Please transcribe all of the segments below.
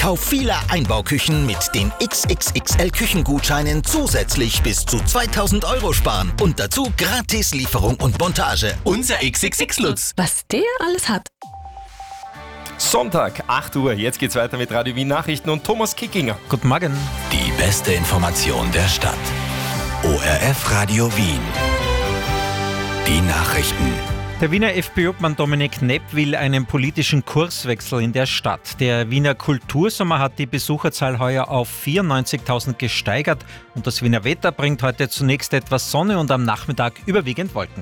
Kauf vieler Einbauküchen mit den XXXL Küchengutscheinen zusätzlich bis zu 2000 € sparen. Und dazu gratis Lieferung und Montage. Unser XXX Lutz. Was der alles hat. Sonntag, 8 Uhr. Jetzt geht's weiter mit Radio Wien Nachrichten und Thomas Kickinger. Guten Morgen. Die beste Information der Stadt. ORF Radio Wien. Die Nachrichten. Der Wiener FPÖ-Obmann Dominik Knepp will einen politischen Kurswechsel in der Stadt. Der Wiener Kultursommer hat die Besucherzahl heuer auf 94.000 gesteigert und das Wiener Wetter bringt heute zunächst etwas Sonne und am Nachmittag überwiegend Wolken.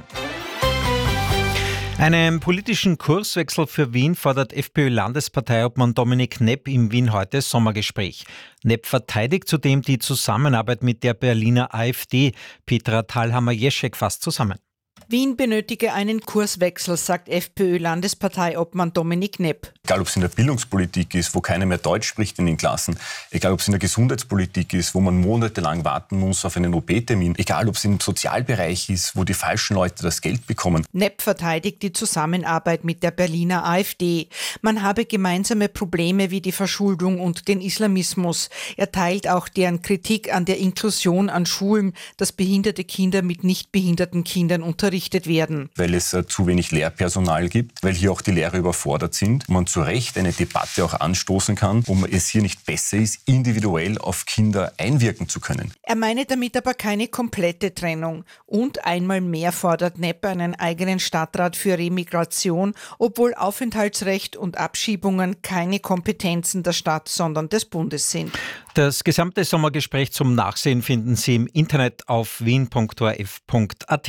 Einen politischen Kurswechsel für Wien fordert FPÖ-Landesparteiobmann Dominik Knepp im Wien heute Sommergespräch. Knepp verteidigt zudem die Zusammenarbeit mit der Berliner AfD. Petra Thalhammer-Jeschek fasst zusammen. Wien benötige einen Kurswechsel, sagt FPÖ-Landesparteiobmann Dominik Knepp. Egal, ob es in der Bildungspolitik ist, wo keiner mehr Deutsch spricht in den Klassen, egal, ob es in der Gesundheitspolitik ist, wo man monatelang warten muss auf einen OP-Termin, egal, ob es im Sozialbereich ist, wo die falschen Leute das Geld bekommen. Knepp verteidigt die Zusammenarbeit mit der Berliner AfD. Man habe gemeinsame Probleme wie die Verschuldung und den Islamismus. Er teilt auch deren Kritik an der Inklusion an Schulen, dass behinderte Kinder mit nicht behinderten Kindern unterrichtet werden. Weil es zu wenig Lehrpersonal gibt, weil hier auch die Lehrer überfordert sind. Man zu Recht eine Debatte auch anstoßen kann, wo es hier nicht besser ist, individuell auf Kinder einwirken zu können. Er meine damit aber keine komplette Trennung. Und einmal mehr fordert Knepp einen eigenen Stadtrat für Remigration, obwohl Aufenthaltsrecht und Abschiebungen keine Kompetenzen der Stadt, sondern des Bundes sind. Das gesamte Sommergespräch zum Nachsehen finden Sie im Internet auf wien.orf.at.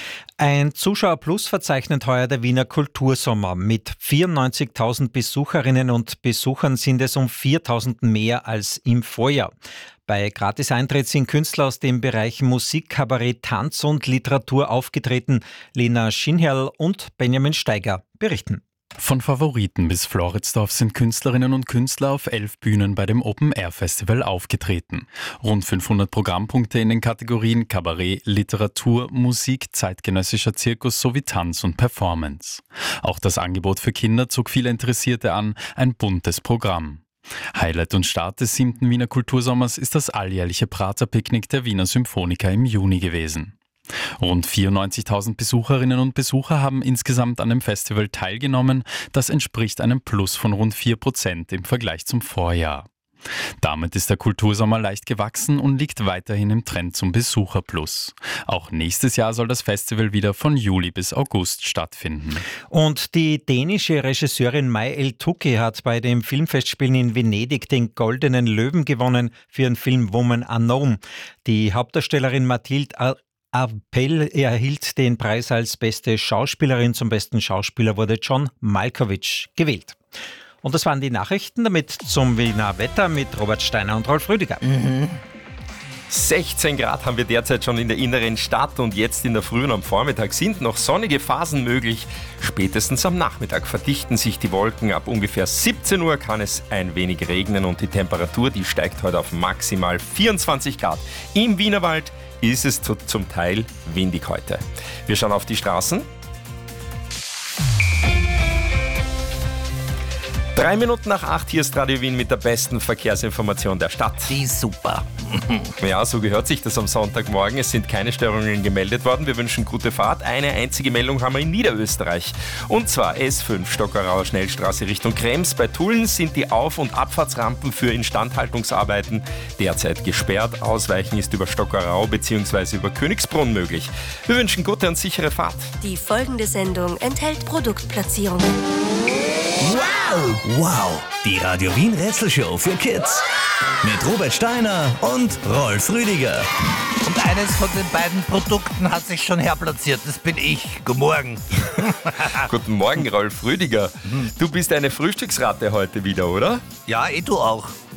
Ein Zuschauerplus verzeichnet heuer der Wiener Kultursommer. Mit 94.000 Besucherinnen und Besuchern sind es um 4.000 mehr als im Vorjahr. Bei Gratiseintritt sind Künstler aus den Bereichen Musik, Kabarett, Tanz und Literatur aufgetreten. Lena Schinherl und Benjamin Steiger berichten. Von Favoriten bis Floridsdorf sind Künstlerinnen und Künstler auf 11 Bühnen bei dem Open-Air-Festival aufgetreten. Rund 500 Programmpunkte in den Kategorien Kabarett, Literatur, Musik, zeitgenössischer Zirkus sowie Tanz und Performance. Auch das Angebot für Kinder zog viele Interessierte an, ein buntes Programm. Highlight und Start des 7. Wiener Kultursommers ist das alljährliche Praterpicknick der Wiener Symphoniker im Juni gewesen. Rund 94.000 Besucherinnen und Besucher haben insgesamt an dem Festival teilgenommen. Das entspricht einem Plus von rund 4% im Vergleich zum Vorjahr. Damit ist der Kultursommer leicht gewachsen und liegt weiterhin im Trend zum Besucherplus. Auch nächstes Jahr soll das Festival wieder von Juli bis August stattfinden. Und die dänische Regisseurin Mai El-Touki hat bei den Filmfestspielen in Venedig den Goldenen Löwen gewonnen für ihren Film Woman Unknown. Die Hauptdarstellerin Mathilde Appel erhielt den Preis als beste Schauspielerin. Zum besten Schauspieler wurde John Malkovich gewählt. Und das waren die Nachrichten, damit zum Wiener Wetter mit Robert Steiner und Rolf Rüdiger. 16 Grad haben wir derzeit schon in der inneren Stadt und jetzt in der Früh und am Vormittag sind noch sonnige Phasen möglich. Spätestens am Nachmittag verdichten sich die Wolken. Ab ungefähr 17 Uhr kann es ein wenig regnen und die Temperatur, die steigt heute auf maximal 24 Grad. Im Wienerwald ist es zum Teil windig heute. Wir schauen auf die Straßen. 3 Minuten nach 8, hier ist Radio Wien mit der besten Verkehrsinformation der Stadt. Die ist super. Ja, so gehört sich das am Sonntagmorgen. Es sind keine Störungen gemeldet worden. Wir wünschen gute Fahrt. Eine einzige Meldung haben wir in Niederösterreich. Und zwar S5 Stockerauer Schnellstraße Richtung Krems. Bei Tulln sind die Auf- und Abfahrtsrampen für Instandhaltungsarbeiten derzeit gesperrt. Ausweichen ist über Stockerau bzw. über Königsbrunn möglich. Wir wünschen gute und sichere Fahrt. Die folgende Sendung enthält Produktplatzierungen. Wow, die Radio Wien Rätselshow für Kids. Mit Robert Steiner und Rolf Rüdiger. Und eines von den beiden Produkten hat sich schon herplatziert. Das bin ich. Guten Morgen. Guten Morgen, Rolf Rüdiger. Du bist eine Frühstücksratte heute wieder, oder? Ja, du auch.